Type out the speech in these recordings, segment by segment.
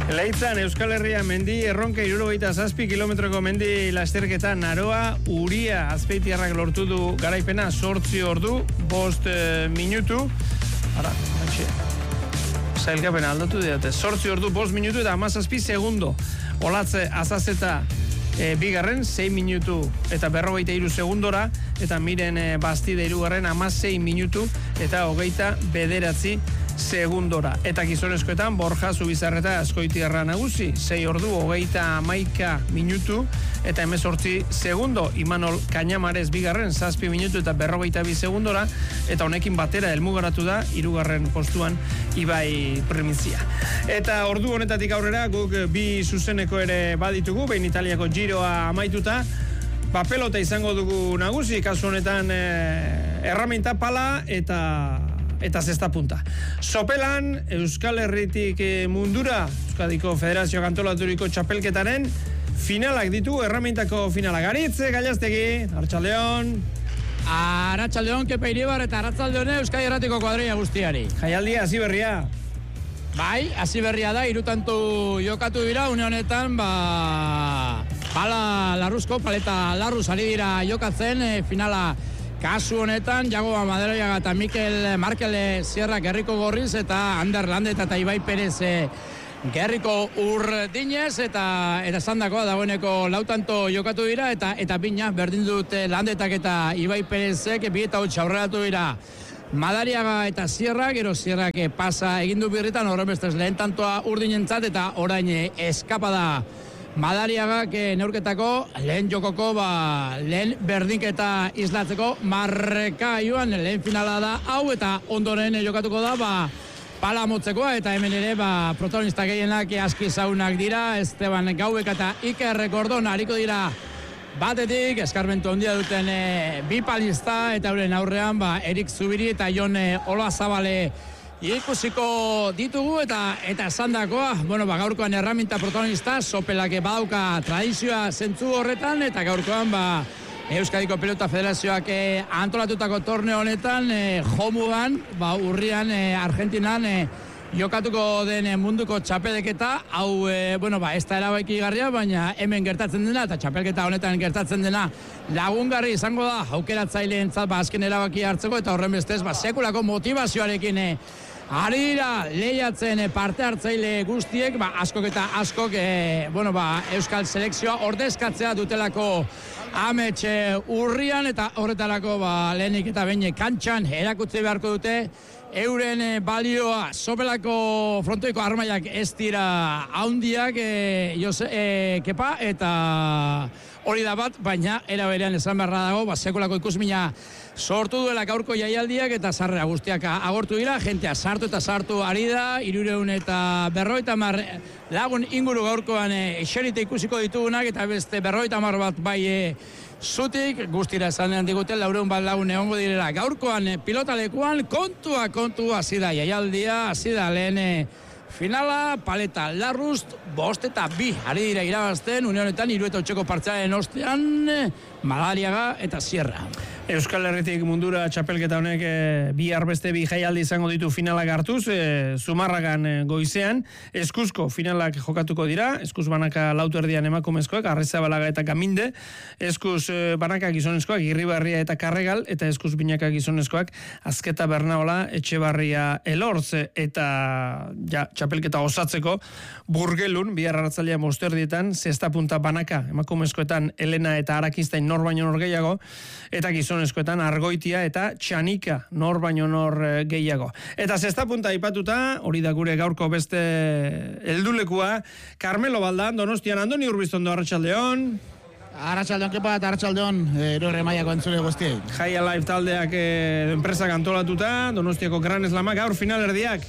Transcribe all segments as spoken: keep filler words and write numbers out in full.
Leitzan, Euskal Herria mendi erronka hirurogeita zazpi kilometroko mendi lasterketa Naroa Uria azpeitiarrak lortu du garaipena zortzi ordu, bost e, minutu. Ara, atxe, zailkapena aldatu diate. Zortzi ordu, bost minutu eta amazazpi segundo. Olatze azazeta e, bigarren, sei minutu eta berrogeita iru segundora, eta miren e, bastide irugarren amazei minutu eta hogeita bederatzi segundora. Eta gizonezkoetan Borja Zubizarreta Azkoitiarra nagusi, sei ordu hogeita hamaika minutu eta hemezortzi segundo. Imanol Cañamarez bigarren, zazpi minutu eta berrogeita bi segundora, eta honekin batera helmugaratu da hirugarren postuan Ibai Primizia. Eta ordu honetatik aurrera guk bi zuzeneko ere baditugu, behin Italiako Giroa amaituta, ba, pelota izango dugu nagusi, kasu honetan eh, erraminta pala eta eta zesta punta. Sopelan, Euskal Herritik mundura, Euskadiko Federazioak antolaturiko txapelketaren finalak ditu, erramintako finalak. Garitze, Gallastegi, Arratsaldeon. Arratsaldeon, Kepa Iribar eta Arratsaldeon Euskadi Erratiko kuadrilla guztiari. Jaialdia, hasi berria. Bai, hasi berria da, hirutantu jokatu dira, une honetan, ba, pala larruzko, paleta larruz ari dira jokatzen, e, finala kasu honetan, Jagoba Madariaga eta Mikel Markel Sierra Gerriko Gorriz eta Ander Landeta eta Ibai Perez Gerriko Urdinez eta eta zandakoa dagoeneko lautanto jokatu dira eta eta bina berdin dute Landetak eta Ibai Perezek bi eta hotx aurreratu dira. Madariaga eta Sierra, gero Sierrak pasa egindu birritan, horren bestez lehen tantoa Urdinentzat eta orain eskapada Madariagak neurketako lehen jokoko, ba, lehen berdinketa islatzeko marreka joan, lehen finala da hau eta ondoren jokatuko da, ba, pala motzekoa eta hemen ere, ba, protagonista gehienak aski zaunak dira, Esteban Gaubek eta Iker Gordon hariko dira batetik, eskarmentu handia duten e, bi palista eta euren aurrean, ba, Erik Zubiri eta Jon e, Olazabale ikusiko ditugu eta eta esandakoa, bueno, ba, gaurkoan erraminta protagonista, Sopelak badauka tradizioa zentzu horretan, eta gaurkoan, ba, Euskadiko Pelota Federazioak eh, antolatutako torneo honetan, eh, jomugan, ba, urrian, eh, Argentinan, eh, jokatuko den munduko txapelketa, hau, eh, bueno, ba, ez da erabaki garria, baina hemen gertatzen dena, eta txapelketa honetan gertatzen dena lagungarri izango da, aukeratzaileentzat, ba, azken erabaki hartzeko, eta horren bestez, ba, sekulako motivazioarekin, eh, ari dira lehiatzen parte hartzaile guztiek, ba, askok eta askok, e, bueno, ba, Euskal Selekzioa ordezkatzea dutelako amets urrian, eta horretarako, ba, lehenik eta behin kantxan erakutsi beharko dute euren balioa. Sopelako frontoiko armaiak ez dira haundiak, e, Jose, e, Kepa, eta hori da bat, baina era berean esan beharra dago, ba, sekulako ikusmina sortu duela gaurko jaialdiak eta sarrera guztiak agortu dira, jentea sartu eta sartu ari da, hirureun eta berrogeita hamar lagun inguru gaurkoan eserite ikusiko ditugunak, eta beste berrogeita hamar bat bai e, zutik, guztira esanean diguten, laureun bat lagun egongo direla gaurkoan e, pilotalekuan, kontua, kontua, hasi da jaialdia, hasi da lehen e, finala, paleta larrust, bost eta bi, ari dira irabazten, une honetan, hiru eta hotxeko partzialen ostean, Madariaga eta Sierra. Euskal Herritik mundura txapelketa honek e, bi arbeste bi jaialdi izango ditu finalak hartuz, e, Zumarragan e, goizean, eskuzko finalak jokatuko dira, eskuz banaka lautu erdian emakumezkoak, Arrizabalaga eta Gaminde, eskuz e, banaka gizonezkoak, Irribarria eta Karregal, eta eskuz binaka gizonezkoak, Azketa Bernaola, Etxebarria Elortz, eta ja, txapelketa osatzeko, Burgelun, bihar arratzalea mosterdietan, zesta punta banaka, emakumezkoetan Elena eta Arakiztain nor baino nor gehiago, eta gizonezkoetan Argoitia eta Txanika nor baino nor gehiago. Eta zesta punta aipatuta, hori da gure gaurko beste heldulekua, Carmelo Baldan, Donostian, Andoni Urbiztondo, Arratsaldeon. Arratsaldeon, Kepa, eta Arratsaldeon erorre mailako entzule guztiei. High Alive taldeak eh, enpresak antolatuta, Donostiako Gran Slamak, gaur finalerdiak.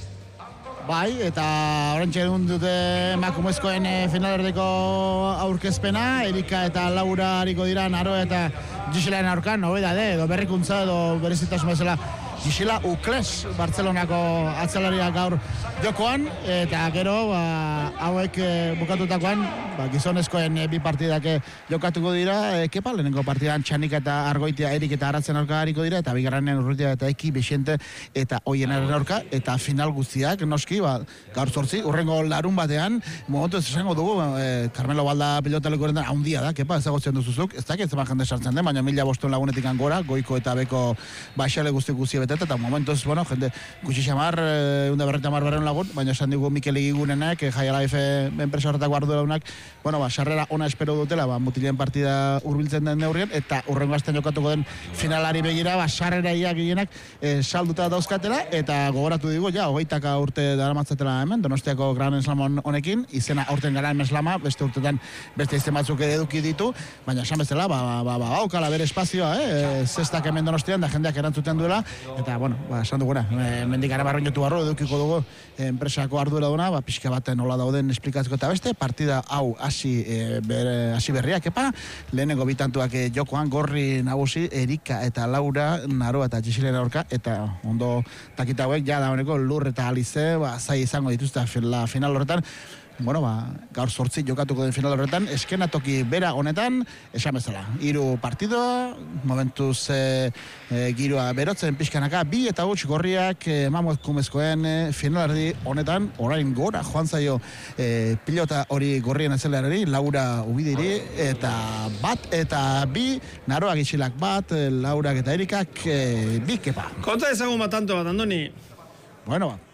Bai, eta horrentxe egun dute emakumezkoen finalerdeko aurkezpena, Erika eta Laura hariko dira Naro eta Giselaen aurkan, nobedade, edo berrikuntza edo berezitasun bezala Gisela Ukles, Bartzelonako atzelaria gaur jokoan, eta gero, ba, hauek bukatutakoan, ba, gizonezkoen bi partidak jokatuko dira, e, kepa, lehenengo partidan Txanik eta Argoitia, Erik eta Aratzen aurka hariko dira, eta bigarrenean Urrutia eta Eki, Bixente eta Oienaren aurka, eta final guztiak, noski, ba, gaur zortzi, urrengo larun batean, momentu ez esango dugu, e, Carmelo Balda pilotaleko erendan, haundia da, kepa, ezagotzen duzuzuk, ez dakit zeman jende sartzen den, baina mila bostuen lagunetik gora, goiko eta beko baixale guzti guzti beteta, eta momentuz, bueno, jende, gutxi xamar, e, unda berreta mar berreun lagun, baina esan digu Mikel Egigunenak, e, Jai Alife enpresa horretako arduraunak, bueno, ba, sarrera ona espero dutela, ba, mutilen partida hurbiltzen den neurrien, eta urrengo astean jokatuko den finalari begira, ba, sarrera ia gehienak e, salduta dauzkatela, eta gogoratu digu, ja, hogeitaka urte daramatzatela hemen, Donostiako Gran Slam honekin, izena aurten Gran Slama, beste urtetan beste izen batzuk eduki ditu, baina esan bezala, ba, ba, ba, ba, aukala bere espazioa, eh, zestak hemen Donostian, da jendeak erantzuten duela, eta, bueno, ba, esan duguna, e, mendik arabarroin jotu barro, edukiko dugu e, enpresako ardura duna, ba, pixka baten nola dauden esplikatzeko eta beste, partida hau hasi e, hasi berriak, epa, lehenengo bitantuak e, jokoan, Gorri nagusi, Erika eta Laura, Naroa eta Gisilena aurka, eta ondo takita hauek, ja da honeko lur eta alize, ba, zai izango dituzte la final horretan, bueno, ba, gaur zortzi jokatuko den final horretan, eskenatoki bera honetan, esan bezala, hiru partidoa, momentuz e, e, giroa berotzen pixkanaka, bi eta huts Gorriak e, Mamut Kumezkoen e, finalardi honetan, orain gora joan zaio e, pilota hori Gorrien azelarari, Laura Ubidiri, eta bat eta bi, Naroa Gisilak bat, e, Laurak eta Erikak e, bi kepa. Konta ezagun bat tanto bat, Andoni? Bueno, ba,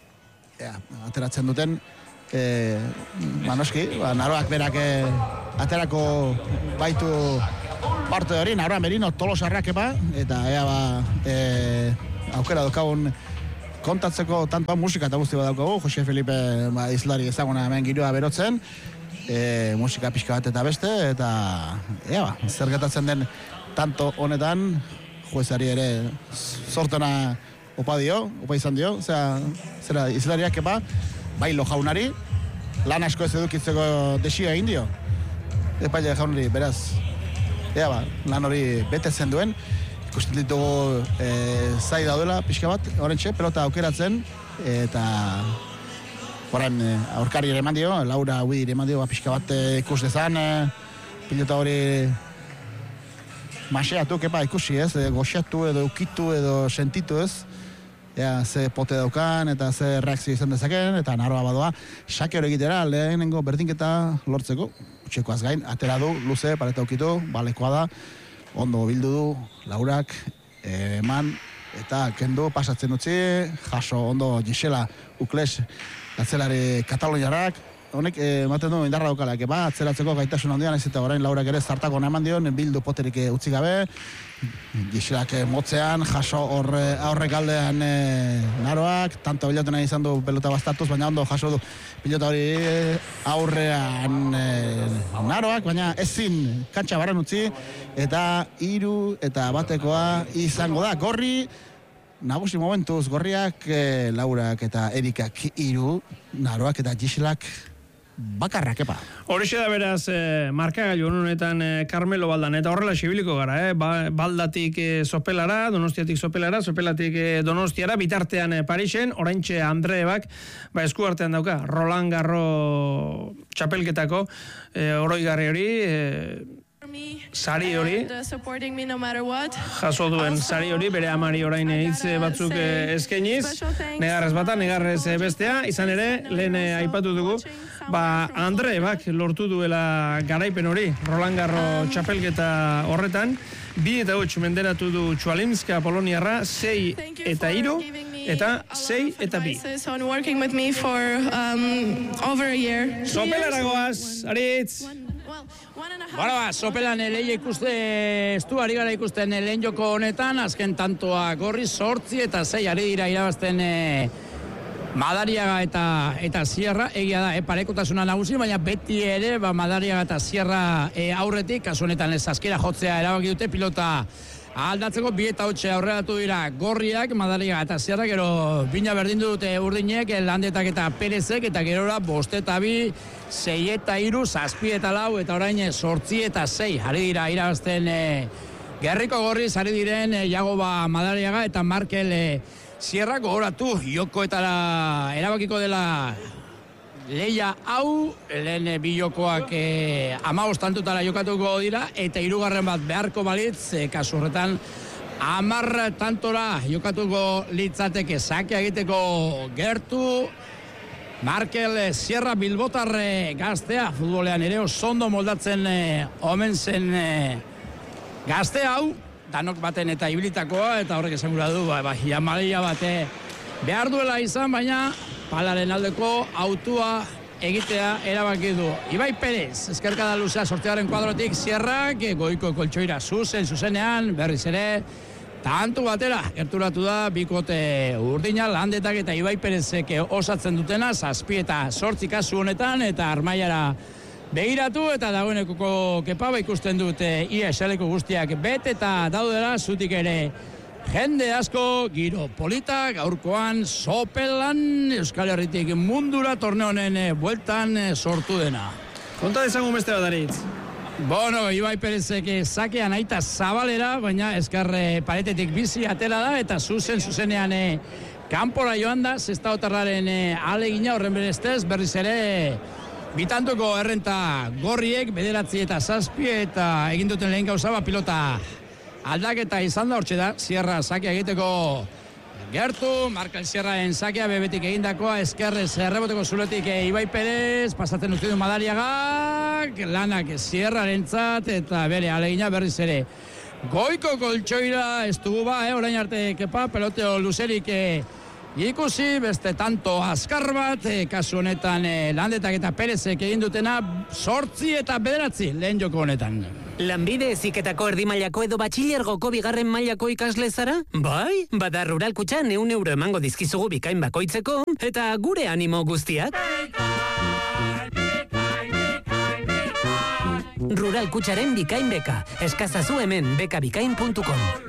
ea, ateratzen duten, E, ba, noski, ba, Naroak berak e, aterako baitu parte hori, Naroa Merino Tolosarrak eba, eta ea ba, e, aukera daukagun kontatzeko tantoa musika eta guzti bat daukagu, Jose Felipe ba, izlari ezaguna hemen giroa berotzen, e, musika pixka bat eta beste, eta ea ba, zer gertatzen den tanto honetan, juezari ere sortena opa dio, opa izan dio, zera, zera izlariak eba, bailo jaunari, lan asko ez edukitzeko desia egin dio. Epaile jaunari, beraz, ea ba, lan hori betetzen duen, ikusten ditugu e, zai daudela, pixka bat, horrentxe, pelota aukeratzen, eta orain e, aurkari ere eman dio, Laura Uidi eman dio, ba, pixka bat e, ikus dezan, e, pilota hori maseatu, kepa, ikusi ez, e, goxatu edo ukitu edo sentitu ez, ea, ze pote daukan eta ze reakzio izan dezaken, eta Naroa badoa sake hori egitera lehenengo berdinketa lortzeko, utxekoaz gain, atera du, luze, pareta ukitu, balekoa da, ondo bildu du, Laurak, eman, eta kendu, pasatzen utzi, jaso, ondo, Gisela Ukles, atzelari kataloniarrak, honek ematen du indarra daukala, ba, atzeratzeko gaitasun handian, ez eta orain Laurak ere zartako eman dion, bildu poterik utzi gabe, Giselak motzean, jaso horre, aurrek aldean e, Naroak, tanto bilotu nahi izan du pelota bastatuz, baina ondo jaso du pilota hori aurrean e, Naroak, baina ezin kantxa barren utzi, eta hiru eta batekoa izango da. Gorri, nagusi momentuz, Gorriak, e, Laurak eta Erikak hiru, Naroak eta Giselak bakarrak, epa. Horixe da beraz, eh, markagailu honetan eh, Carmelo Baldan, eta horrela xibiliko gara, eh? Ba, Baldatik eh, Sopelara, Donostiatik Sopelara, Sopelatik eh, Donostiara, bitartean eh, Parisen, oraintxe Andreebak, ba, esku artean dauka, Roland Garro txapelketako, eh, oroigarri hori, eh, sari hori, jaso duen sari hori, bere amari orain hitz batzuk eskainiz, negarrez bata, negarrez bestea, izan ere, lehen aipatu dugu, ba, Andreebak lortu duela garaipen hori, Roland Garro txapelketa horretan, bi eta huts menderatu du Txualimska Poloniarra, sei eta hiru, eta sei eta bi. Sopelara goaz, aritz! Bara ba, Sopelan leia ikuste, estu ari gara ikusten lehen joko honetan, azken tantoa Gorri sortzi eta sei ari dira irabazten e, Madariaga eta eta Sierra, egia da, e, parekotasuna nagusi, baina beti ere ba, Madariaga eta Sierra e, aurretik, kasu honetan ez azkera jotzea erabaki dute pilota aldatzeko, bi eta hotxe aurreratu dira Gorriak, Madariaga eta Sierra, gero bina berdindu dute urdinek, Landetak eta Perezek, eta gerora bost eta bi, sei eta hiru, zazpi eta lau, eta orain sortzi eta sei, ari dira irabazten e, Gerriko gorri zari diren e, Jagoba Madariaga eta Markel e, Sierra gogoratu jokoetara erabakiko dela leia hau, lehen bi jokoak e, hamabost tantutara jokatuko dira, eta hirugarren bat beharko balitz, e, kasu horretan, hamar tantora jokatuko litzateke sakea egiteko gertu, Markel Sierra Bilbotarre gaztea, futbolean ere osondo moldatzen e, omen zen e, gazte hau, danok baten eta ibilitakoa, eta horrek esan gura du, ba, ba, jamalia bate behar duela izan, baina palaren aldeko autua egitea erabaki du. Ibai Perez, eskerkada luzea sortearen kuadrotik Sierrak, goiko koltsoira zuzen, zuzenean, berriz ere, tantu batera, gerturatu da, bikote urdina, landetak eta Ibai Perezek osatzen dutena, zazpi eta sortzi kasu honetan, eta armaiara begiratu, eta dagoeneko kepaba ikusten dute ia esaleko guztiak bet, eta daudela zutik ere jende asko, giro polita, gaurkoan sopelan Euskal Herritik mundura torneo honen bueltan sortu dena. Konta dezagun beste bat aritz. Bueno, Ibai Perezek sakean aita zabalera, baina eskarre paretetik bizi atera da, eta zuzen zuzenean e, kanpora joan da, zestaotarraren e, alegina horren berestez, berriz ere bitantuko errenta gorriek, bederatzi eta zazpi, eta egin duten lehen gauza bat pilota aldaketa izan da, hortxe da, Sierra sakea egiteko gertu, Markel Sierraen sakea bebetik egindakoa, eskerrez erreboteko zuletik e, Ibai Perez, pasatzen uste du Madariagak, lanak Sierrarentzat, eta bere alegina berriz ere. Goiko koltsoira ez dugu ba, eh, orain arte kepa, peloteo luzerik e, ikusi, beste tanto azkar bat, e, kasu honetan e, landetak eta Perezek egin dutena, sortzi eta bederatzi lehen joko honetan. Lanbide heziketako erdi mailako edo batxilergoko bigarren mailako ikasle zara? Bai, bada Rural Kutxan ehun euro emango dizkizugu bikain bakoitzeko, eta gure animo guztiak. Rural Kutxaren bikain beka, eskazazu hemen bekabikain puntu com.